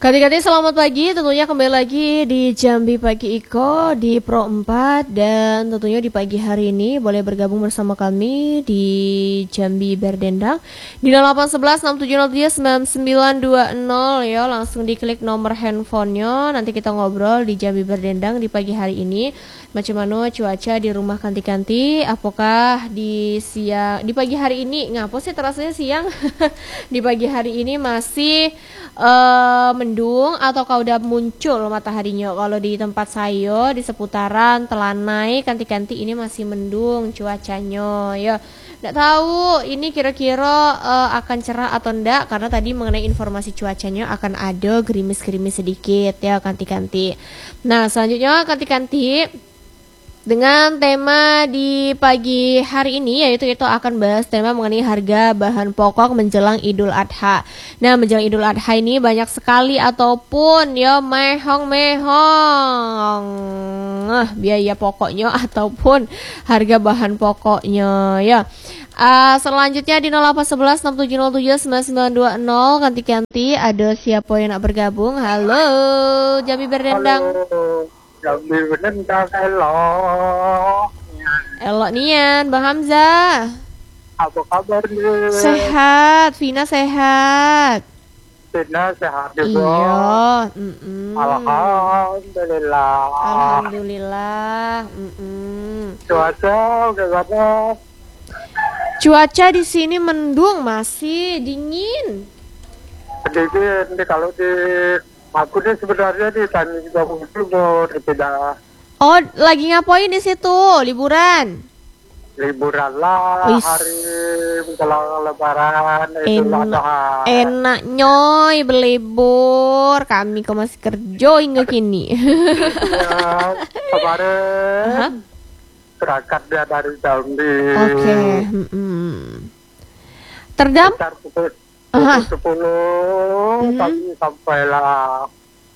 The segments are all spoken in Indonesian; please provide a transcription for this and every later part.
Kati-kati selamat pagi, tentunya kembali lagi di Jambi Pagi Iko di Pro 4. Dan tentunya di pagi hari ini boleh bergabung bersama kami di Jambi Berdendang di 0811 6703 9920 ya. Langsung diklik nomor handphonenya, nanti kita ngobrol di Jambi Berdendang di pagi hari ini. Macam mana cuaca di rumah kanti-kanti, apakah di siang, di pagi hari ini, ngapa sih terasanya siang? Di pagi hari ini masih mendung atau kau udah muncul mataharinya? Kalau di tempat saya di seputaran Telanai kanti-kanti ini masih mendung cuacanya ya. Nggak tahu ini kira-kira akan cerah atau enggak, karena tadi mengenai informasi cuacanya akan ada gerimis-gerimis sedikit ya kanti-kanti. Nah selanjutnya kanti-kanti dengan tema di pagi hari ini, yaitu kita akan bahas tema mengenai harga bahan pokok menjelang Idul Adha. Nah, menjelang Idul Adha ini banyak sekali ataupun ya mehong-mehong biaya pokoknya ataupun harga bahan pokoknya ya. Selanjutnya di 0811 6707 9920 ganti-ganti ada siapa yang nak bergabung. Halo, Jambi Berdendang. Halo, Jambi Berdendang, elok. Elok nian, Bang Hamzah. Apa kabar nih? Sehat, Vina sehat. Tina sehat juga. Iya, Alhamdulillah. Alhamdulillah. Cuaca bagaimana? Cuaca di sini mendung, masih dingin. Sedikit nih kalau di aku nih sebenarnya di Tanjung Jabung Timur tidak Oh, lagi ngapain di situ? Liburan? liburan lah. Wis. Hari menjelang Lebaran Idul Adha. Enak nyoy berlibur. Kami kok masih kerja hingga kini. Ya, kemarin berangkat dia dari Jambi. Oke. Terdam? Sekitar pukul Aha. 10 pagi sampailah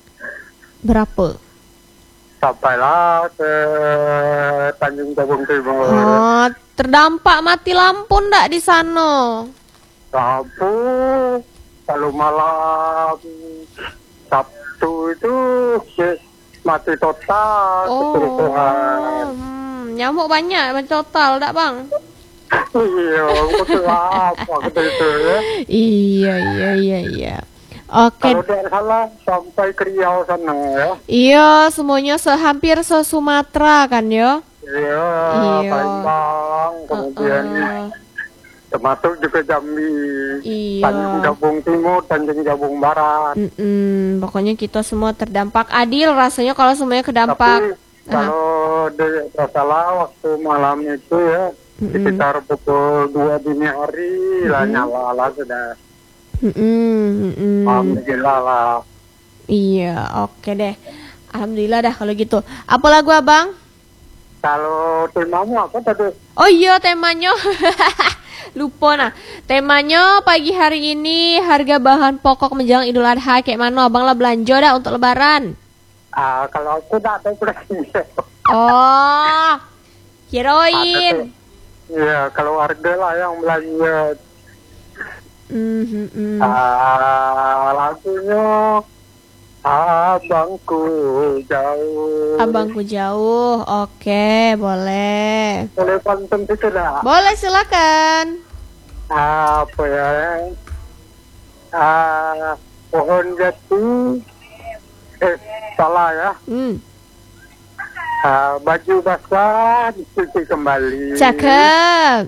Berapa? ke Tanjung Jabung Timur. Oh, terdampak mati lampu ndak di sana? Lampu kalau malam Sabtu itu mati total keseluruhan. Nyamuk banyak mati total ndak bang? Iya, betul apa gitu itu ya. Iya. Oke. Kalau tidak salah sampai ke Riau sana ya. Iya, semuanya hampir se-Sumatera kan ya? Iya, Iya. Palembang, kemudian termasuk juga Jambi, Iya. Tanjung Jabung Timur, Tanjung Jabung Barat. Pokoknya kita semua terdampak. Adil rasanya kalau semuanya kedampak. Tapi kalau tidak salah waktu malam itu ya sekitar pukul 2 dini hari lah nyala sudah. Alhamdulillah lah. Iya, oke deh. Alhamdulillah dah kalau gitu. Apa lagu abang? Kalau temamu apa tadi? Oh iya temanya. Lupa nah. Temanya pagi hari ini harga bahan pokok menjelang Idul Adha kayak mana? Abang lah belanja dah untuk lebaran. Kalau aku tak tahu belanja. Oh, kirain. Iya, kalau warga lah yang belanja. Lagunya Abangku Jauh. Abangku Jauh, oke, boleh. Boleh pantun itu dah. Boleh silakan. Apa ya? Pohon jati. Salah ya. Baju basah dicuci kembali. Cakep.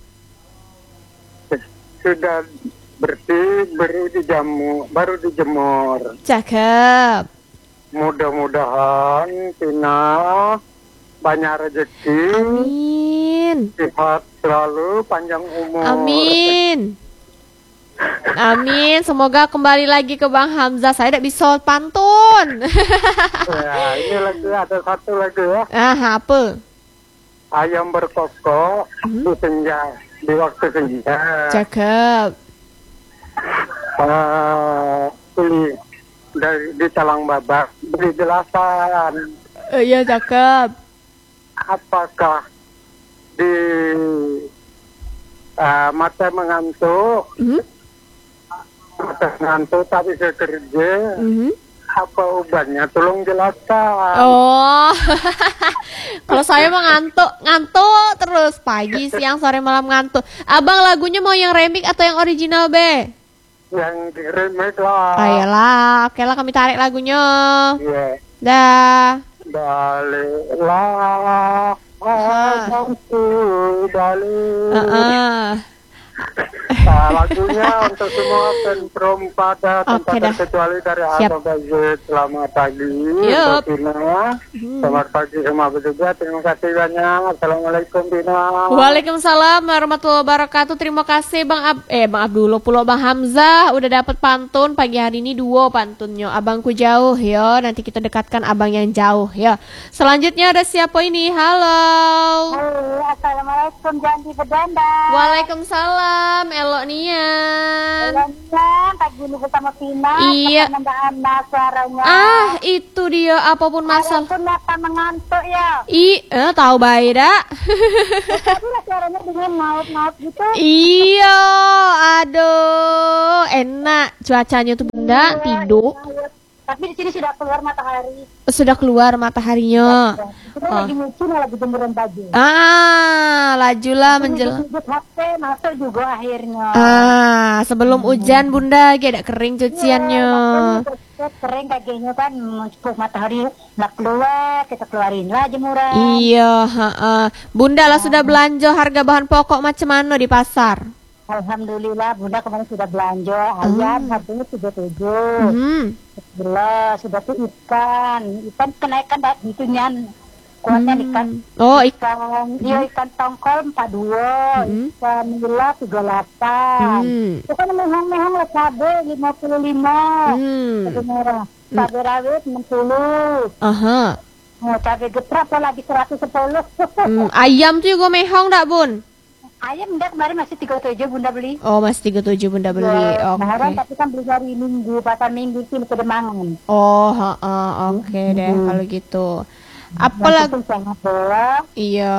Sudah bersih baru dijemur. Cakep. Mudah-mudahan Tina banyak rezeki. Amin. Sehat selalu, panjang umur. Amin. Semoga kembali lagi ke Bang Hamzah. Saya tidak bisa pantun. Ya, ini lagi ada satu lagi ya. Apa? Ayam berkokok di waktu senja. Cakep. Pilih di Talang Babak beri jelasan. Iya cakep. Apakah di mata mengantuk ngantuk tapi saya kerja. Mhm. Apa obatnya? Tolong jelaskan. Oh, kalau saya mah ngantuk terus pagi, siang, sore, malam ngantuk. Abang lagunya mau yang remix atau yang original be? Yang remake lah. Ayolah, oke lah kami tarik lagunya. Iya. Dah. Baliklah, aku balik. Heeh. Nah, lagunya untuk semua sentrum pada tempat Oke dah. terkecuali dari Siap. Abang Bazit. Selamat pagi Yup. untuk Tina. Selamat pagi semua juga. Terima kasih banyak. Assalamualaikum Tina. Waalaikumsalam warahmatullahi wabarakatuh. Terima kasih Bang Abdullah Pulau Bang Hamzah udah dapat pantun pagi hari ini duo pantunnya. Abangku jauh ya. Nanti kita dekatkan abang yang jauh ya. Selanjutnya ada siapa ini? Halo. Halo, assalamualaikum, Janji Bedanda. Waalaikumsalam. Elok Nian. Selamat pagi ini bersama Pina. Iya. Anak suaranya. Ah, itu dia apapun masalah. Walaupun apa mengantuk ya. Tahu baik dah. Tapi lah suaranya dengan maut-maut gitu. Iya, aduh, enak cuacanya tuh Bunda, tidur. Tapi di sini sudah keluar matahari. Sudah keluar mataharinya. Kita lagi muncul lagi jemuran baju. Lajulah menjelang. Duduk HP masuk juga akhirnya. Sebelum hujan Bunda, gak ada kering cuciannya. Kering kakinya kan cukup matahari nak keluar, kita keluarin lah jemuran. Iya, Bunda lah sudah belanja harga bahan pokok macam mana di pasar? Alhamdulillah Bunda kemarin sudah belanja ayam harganya 37. Alhamdulillah sudah tuh ikan kenaikan itunya kuatnya ikan. Oh, Ikan tongkol 42, ikan nila 38. Itu kan mehong-mehong lah cabe 55. Cabe merah. Cabe rawit 60. Cabe geprek lagi 110. Ayam tuh juga mehong tak Bun? Ayam Bunda kemarin masih 37 Bunda beli. Oh, masih 37 Bunda beli. Oke. Tapi kan beli hari Minggu, pasar Minggu sini ke Demangan. Oh, oke deh kalau gitu. Apalagi iya,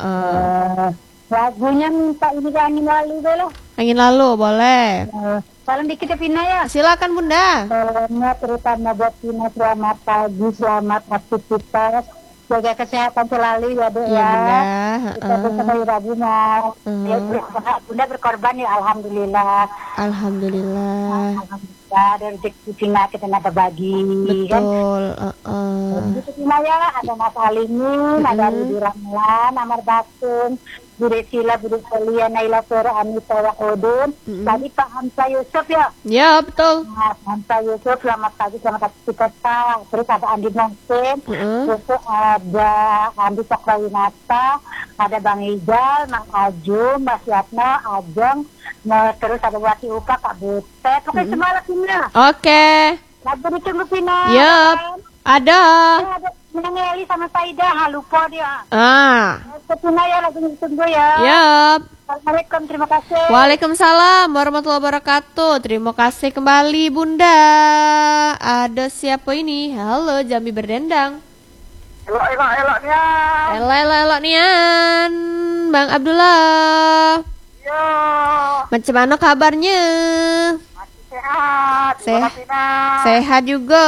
lagunya minta ini ke angin lalu deh loh. Angin lalu boleh. Salam dikit ya Pina ya. Silakan Bunda. Salamnya terutama buat Pina, selamat pagi, selamat aktivitas, jaga kesehatan selalu ya Dek ya. Kita bersama Rabu mau. Bunda berkorban ya Alhamdulillah. Alhamdulillah. Ada rezeki Pina kita nak berbagi. Betul. Itu Pina ya, ada Mas Alimin, ada Rudi Ramlan, Amar Batun, Budi Sila, Budi Selia, Naila Sora, Anita Wahodun, tadi Pak Hamzah Yusuf ya. Ya betul. Nah, Hamzah Yusuf, selamat pagi, selamat aktivitas Pak. Terus ada Andi Nongsin, terus ada Andi Cokrawinata, ada Bang Ijal, Mang Ajum, Mas Yatno, Ajeng, terus ada Wati Upa, Kak Butet, pokoknya semua lagunya. Oke. Lagu ditunggu Pina. Yup, ada. Ada Menangeli sama Saida, lupa dia. Pina ya lagunya ditunggu ya. Yup. Assalamualaikum, terima kasih. Waalaikumsalam warahmatullahi wabarakatuh. Terima kasih kembali Bunda. Ada siapa ini? Halo, Jambi Berdendang. Elok Nian. Elok Nian. Bang Abdullah. Yo. Macam mana kabarnya? Masih sehat. Sehat juga.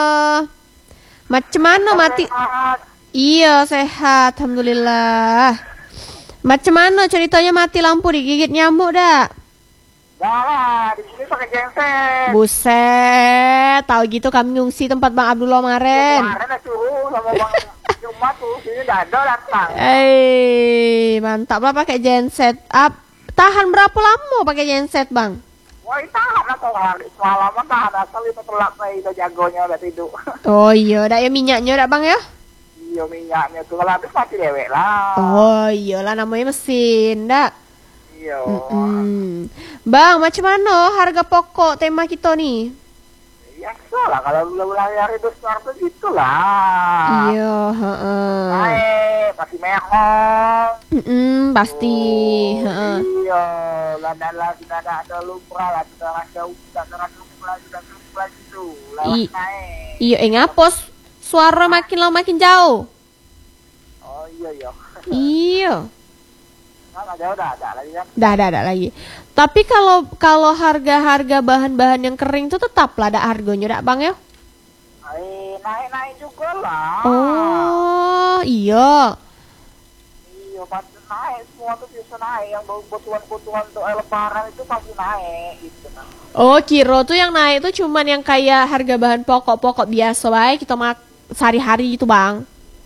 Macam mana mati? Iya, sehat. Alhamdulillah. Macam mana ceritanya mati lampu digigit nyamuk dak? Wah, di sini pakai genset. Buset, tahu gitu kami ngungsi tempat Bang Abdullah kemarin. Kemarin suruh sama Bang Jumat tuh, sini dada datang. Mantap lah pakai genset. Tahan berapa lama pakai genset, Bang? Wah, tahan lah kok. Semalaman tahan asal itu telak itu jagonya udah tidur. Oh iya, dak ya minyaknya dak Bang ya? Iya minyaknya tuh kalau habis mati dewek lah. Oh iyalah namanya mesin, dak. Iya. Bang, macam mana harga pokok tema kita nih? Biasa lah kalau bulan hari itu start gitu lah. Iya, Naik, pasti mehong. Pasti. Iya, lah sudah ada lumrah lah, sudah ada lumrah gitu. Lewat naik. Iya, ngapos suara makin lama makin jauh. Oh iya. Iya. Nah, udah ada lagi kan? Dah lagi. Tapi kalau harga-harga bahan-bahan yang kering itu tetap lah ada harganya, dak Bang ya? Naik juga lah. Oh, iya. Iya, pasti naik semua tuh bisa naik. Yang kebutuhan-kebutuhan untuk lebaran itu pasti naik gitu nah. Oh, kiro tuh yang naik tuh cuman yang kayak harga bahan pokok-pokok biasa baik kita sehari-hari gitu, Bang.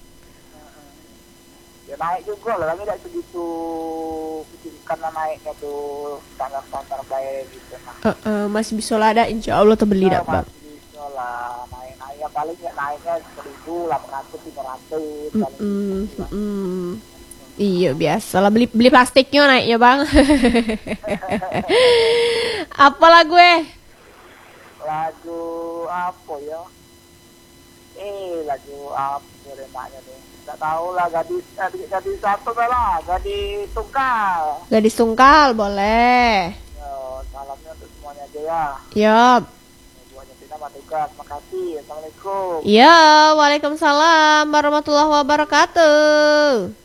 Ya naik juga lah, tapi tidak segitu karena naiknya tuh standar-standar baik gitu nah. Masih bisa lah ada, insya Allah terbeli dak Bang. Masih bisa lah naik ya paling ya naiknya 1.800 500 paling gitu. Iya biasa lah beli plastiknya naiknya Bang. Apalah gue? Lagu apa ya? Lagu apa remanya nih? Tidak tahu lah, gadis satu lah, gadis tunggal. Gadis tunggal boleh. Yo, salamnya untuk semuanya aja ya. Yup. Bu Argentina tugas, makasih. Assalamualaikum. Ya, waalaikumsalam warahmatullahi wabarakatuh.